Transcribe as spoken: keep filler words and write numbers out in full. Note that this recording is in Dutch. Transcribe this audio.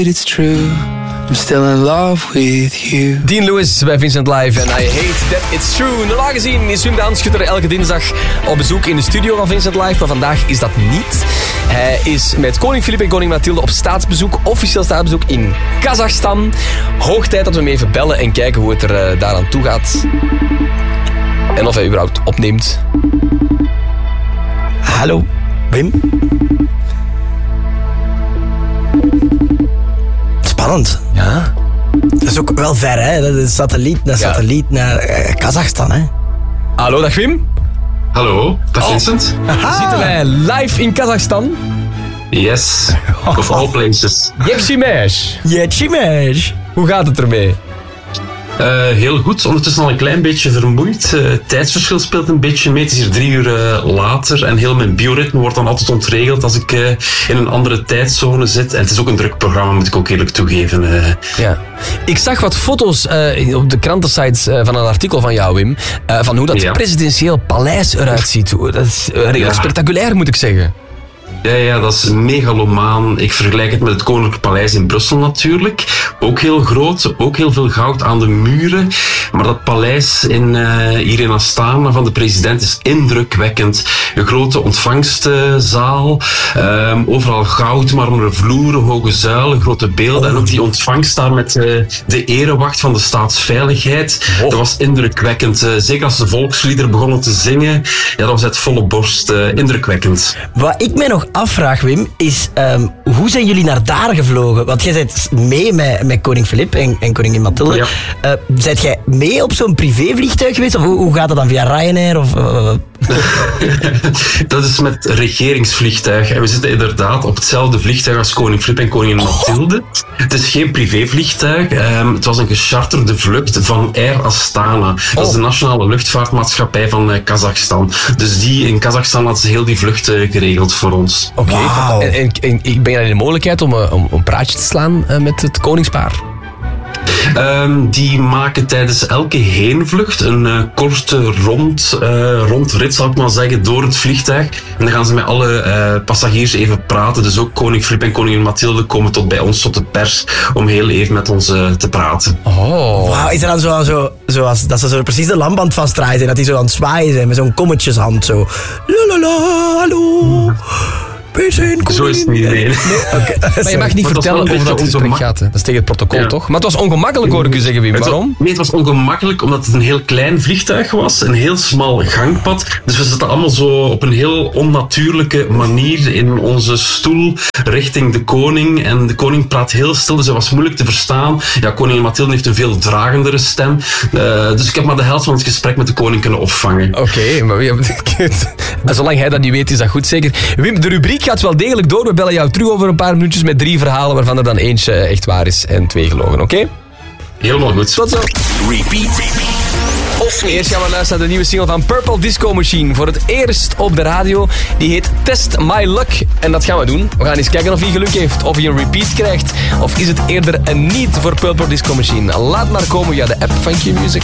It's true. I'm still in love with you. Dean Lewis bij Vincent Live en I Hate That It's True. Normaal gezien is Wim de Aanschutter elke dinsdag op bezoek in de studio van Vincent Live, maar vandaag is dat niet. Hij is met koning Filip en koningin Mathilde op staatsbezoek, officieel staatsbezoek in Kazachstan. Hoog tijd dat we hem even bellen en kijken hoe het er uh, daaraan toe gaat. En of hij überhaupt opneemt. Hallo, Wim. Spannend. Ja. Dat is ook wel ver, hè? Dat is satelliet naar Ja. satelliet naar uh, Kazachstan, hè? Hallo, dag Wim. Hallo, dag Vincent. Zitten wij live in Kazachstan? Yes, of all places. Yeximesh. Jetjimesh. Hoe gaat het ermee? Uh, heel goed, ondertussen al een klein beetje vermoeid. Uh, het tijdsverschil speelt een beetje mee. Het is hier drie uur uh, later en heel mijn bioritme wordt dan altijd ontregeld als ik uh, in een andere tijdzone zit. En het is ook een druk programma, moet ik ook eerlijk toegeven. Uh. Ja. Ik zag wat foto's uh, op de krantensites uh, van een artikel van jou, Wim, uh, van hoe dat Ja. presidentieel paleis eruit ziet. Dat is uh, redelijk Ja. spectaculair, moet ik zeggen. Ja, ja, dat is megalomaan. Ik vergelijk het met het Koninklijk Paleis in Brussel natuurlijk. Ook heel groot, ook heel veel goud aan de muren. Maar dat paleis in, uh, hier in Astana van de president is indrukwekkend. Een grote ontvangstzaal, um, overal goud, marmeren vloeren, hoge zuilen, grote beelden. En ook die ontvangst daar met uh, de erewacht van de staatsveiligheid. Oh. Dat was indrukwekkend. Uh, zeker als de volksliederen begonnen te zingen. Ja, dat was uit volle borst. Uh, indrukwekkend. Wat ik mij nog afvraag, Wim, is um, hoe zijn jullie naar daar gevlogen? Want jij bent mee met, met koning Filip en, en koningin Mathilde. Ja. Uh, zijt jij mee op zo'n privévliegtuig geweest? Of hoe, hoe gaat dat dan via Ryanair? Of, uh... Dat is met regeringsvliegtuig. En we zitten inderdaad op hetzelfde vliegtuig als koning Filip en koningin Mathilde. Het is geen privévliegtuig. Um, het was een gecharterde vlucht van Air Astana. Dat is de nationale luchtvaartmaatschappij van uh, Kazachstan. Dus die in Kazachstan had ze heel die vlucht uh, geregeld voor ons. Oké. Wauw. En, en, en ik ben jij in de mogelijkheid om, uh, om een praatje te slaan uh, met het koningspaar? Um, die maken tijdens elke heenvlucht een uh, korte rond, uh, rondrit, zal ik maar zeggen, door het vliegtuig. En dan gaan ze met alle uh, passagiers even praten. Dus ook koning Filip en koningin Mathilde komen tot bij ons, tot de pers, om heel even met ons uh, te praten. Oh. Wauw, is er dan zo, zo, zoals, dat ze zo precies de lampband vastdraaien zijn, dat die zo aan het zwaaien zijn met zo'n kommetjeshand zo. Lalala, hallo. We zijn Zo is het niet, nee. nee okay. Maar je mag niet Maar dat is wel vertellen een over beetje dat gesprek ongemak- gaat. hè. Dat is tegen het protocol, Ja. toch? Maar het was ongemakkelijk, hoor ik u zeggen, Wim. Het was- Waarom? Nee, het was ongemakkelijk omdat het een heel klein vliegtuig was. Een heel smal gangpad. Dus we zitten allemaal zo op een heel onnatuurlijke manier in onze stoel richting de koning. En de koning praat heel stil, dus dat was moeilijk te verstaan. Ja, koningin Mathilde heeft een veel dragendere stem. Uh, dus ik heb maar de helft van het gesprek met de koning kunnen opvangen. Oké, okay, maar ja, zolang hij dat niet weet, is dat goed, zeker. Wim, de rubriek gaat wel degelijk door. We bellen jou terug over een paar minuutjes met drie verhalen waarvan er dan eentje echt waar is en twee gelogen, oké? Okay? Helemaal goed. Tot zo. Repeat. Of niet. Eerst gaan we luisteren naar de nieuwe single van Purple Disco Machine. Voor het eerst op de radio. Die heet Test My Luck. En dat gaan we doen. We gaan eens kijken of hij geluk heeft. Of hij een repeat krijgt. Of is het eerder een niet voor Purple Disco Machine. Laat maar komen via de app van Q Music.